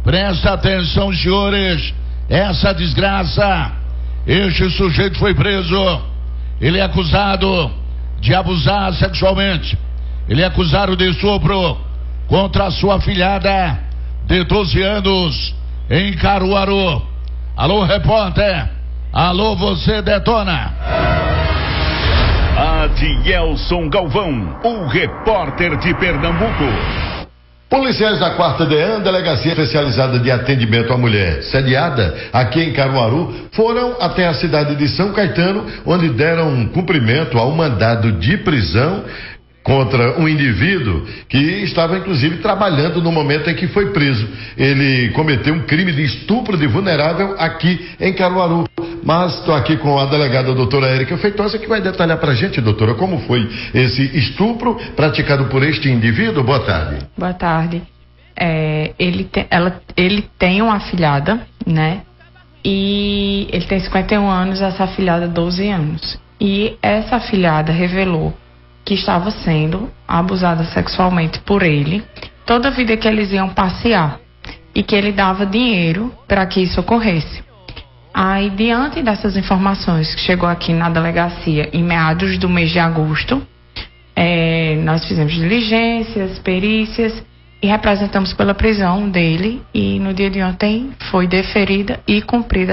Presta atenção, senhores. Essa desgraça. Este sujeito foi preso. Ele é acusado de abusar sexualmente. Ele é acusado de estupro contra a sua afilhada de 12 anos em Caruaru. Alô, repórter. Alô, você detona. Adielson Galvão, o repórter de Pernambuco. Policiais da 4ª DEAN, Delegacia Especializada de Atendimento à Mulher, sediada aqui em Caruaru, foram até a cidade de São Caetano, onde deram cumprimento ao mandado de prisão contra um indivíduo que estava inclusive trabalhando no momento em que foi preso. Ele cometeu um crime de estupro de vulnerável aqui em Caruaru. Mas estou aqui com a delegada doutora Érica Feitosa, que vai detalhar pra gente, doutora, como foi esse estupro praticado por este indivíduo. Boa tarde. Boa tarde. Ele tem uma afilhada, né? E ele tem 51 anos, essa afilhada 12 anos. E essa afilhada revelou que estava sendo abusada sexualmente por ele toda a vida que eles iam passear e que ele dava dinheiro para que isso ocorresse. Aí, diante dessas informações que chegou aqui na delegacia em meados do mês de agosto, nós fizemos diligências, perícias e representamos pela prisão dele, e no dia de ontem foi deferida e cumprida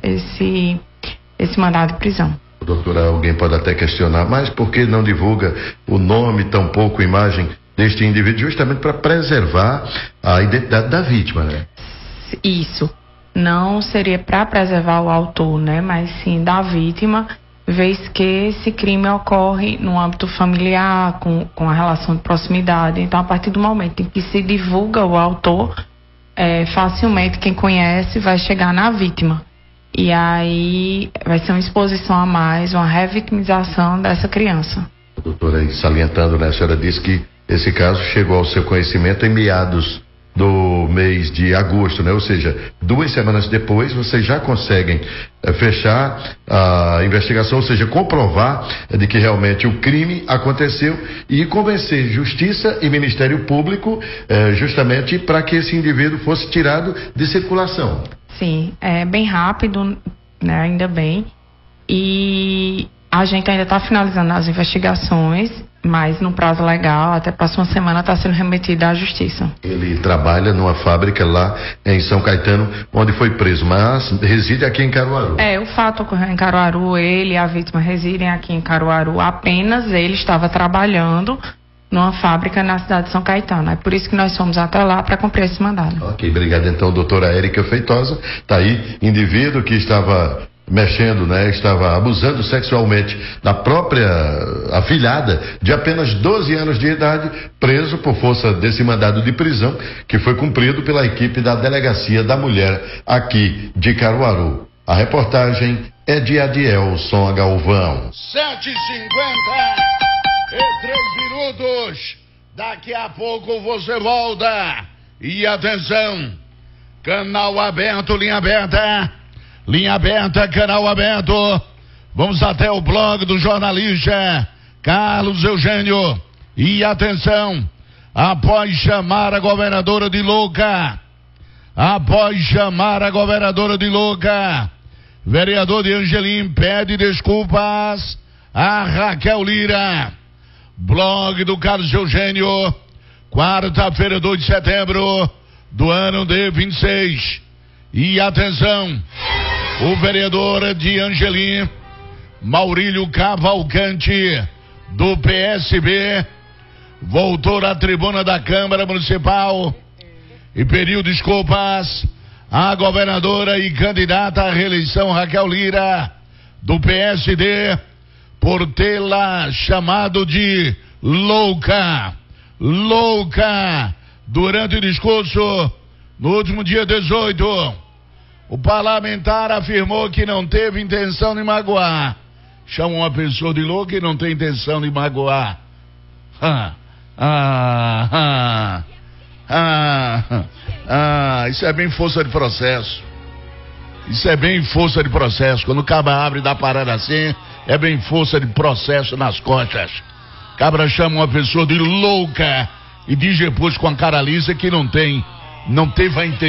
esse mandado de prisão. Doutora, alguém pode até questionar, mas por que não divulga o nome, tampouco a imagem deste indivíduo, justamente para preservar a identidade da vítima, né? Isso. Não seria para preservar o autor, né? Mas sim da vítima, vez que esse crime ocorre no âmbito familiar, com a relação de proximidade. Então, a partir do momento em que se divulga o autor, facilmente quem conhece vai chegar na vítima. E aí vai ser uma exposição a mais, uma revitimização dessa criança. Doutora, salientando, né? A senhora disse que esse caso chegou ao seu conhecimento em meados do mês de agosto, né? Ou seja, 2 semanas depois vocês já conseguem fechar a investigação, ou seja, comprovar de que realmente o crime aconteceu e convencer Justiça e Ministério Público justamente para que esse indivíduo fosse tirado de circulação. Sim, é bem rápido, né? Ainda bem. E a gente ainda está finalizando as investigações, mas no prazo legal, até a próxima semana está sendo remetido à Justiça. Ele trabalha numa fábrica lá em São Caetano, onde foi preso, mas reside aqui em Caruaru. O fato ocorreu em Caruaru, ele e a vítima residem aqui em Caruaru, apenas ele estava trabalhando numa fábrica na cidade de São Caetano. É por isso que nós fomos até lá para cumprir esse mandado. Ok, obrigado então, doutora Érica Feitosa. Tá aí, indivíduo que estava mexendo, né? Estava abusando sexualmente da própria afilhada de apenas 12 anos de idade, preso por força desse mandado de prisão que foi cumprido pela equipe da Delegacia da Mulher aqui de Caruaru. A reportagem é de Adielson Galvão. 7h50 e 3 minutos. Daqui a pouco você volta. E atenção, canal aberto, linha aberta. Linha aberta, canal aberto. Vamos até o blog do jornalista Carlos Eugênio. E atenção, após chamar a governadora de louca, vereador de Angelim pede desculpas a Raquel Lira. Blog do Carlos Eugênio, quarta-feira, 2 de setembro do ano de 26. E atenção, o vereador de Angelim, Maurílio Cavalcante, do PSB, voltou à tribuna da Câmara Municipal e pediu desculpas à governadora e candidata à reeleição Raquel Lira, do PSD, por tê-la chamado de louca, durante o discurso no último dia 18. O parlamentar afirmou que não teve intenção de magoar. Chama uma pessoa de louca e não tem intenção de magoar. Isso é bem força de processo. Quando o cabra abre e dá parada assim, é bem força de processo nas costas. Cabra chama uma pessoa de louca e diz depois com a cara lisa que não teve a intenção